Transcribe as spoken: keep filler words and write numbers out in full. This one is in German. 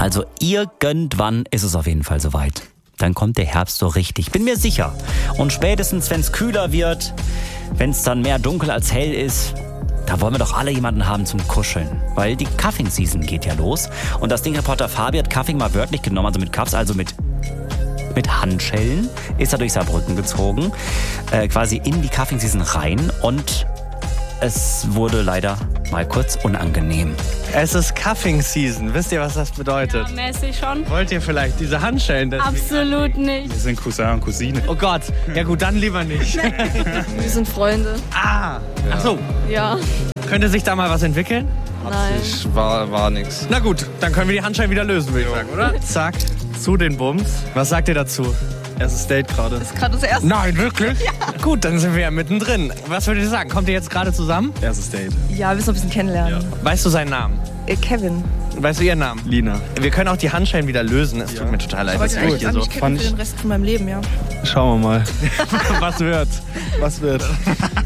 Also irgendwann ist es auf jeden Fall soweit. Dann kommt der Herbst so richtig, bin mir sicher. Und spätestens, wenn es kühler wird, wenn es dann mehr dunkel als hell ist, da wollen wir doch alle jemanden haben zum Kuscheln. Weil die Cuffing-Season geht ja los. Und das Ding-Reporter Fabi hat Cuffing mal wörtlich genommen, also mit Cuffs, also mit, mit Handschellen, ist er durch Saarbrücken gezogen, äh, quasi in die Cuffing-Season rein. Und es wurde leider mal kurz unangenehm. Es ist Cuffing Season. Wisst ihr, was das bedeutet? Ja, mäßig schon. Wollt ihr vielleicht diese Handschellen? deswegen Absolut nicht. Wir sind Cousin und Cousine. Oh Gott. Ja gut, dann lieber nicht. Wir sind Freunde. Ah. Ach so. Ja. Könnte sich da mal was entwickeln? Nein. Ich war, war nix. Na gut, dann können wir die Handschellen wieder lösen, würde ich sagen, oder? Zack, zu den Bums. Was sagt ihr dazu? Erstes Date gerade. Das ist gerade das erste. Nein, wirklich? Ja. Gut, dann sind wir ja mittendrin. Was würdet ihr sagen? Kommt ihr jetzt gerade zusammen? Erstes Date. Ja, wir müssen noch ein bisschen kennenlernen. Weißt du seinen Namen? Äh, Kevin. Weißt du ihren Namen? Lina. Wir können auch die Handschellen wieder lösen. Es tut mir total leid, Ich dass wollte wir eigentlich hier an so... mich kennen für den Rest von meinem Leben, ja. Schauen wir mal. Was wird? Was wird?